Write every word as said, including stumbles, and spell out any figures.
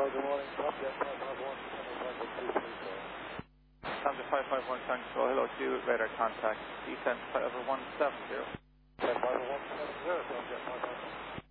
Hello, good morning. Tomjet five five one, Tango two three four. Tomjet five five one, Tango control, hello to you, radar contact, descent five one seven zero. five one seven zero, Tomjet five five one.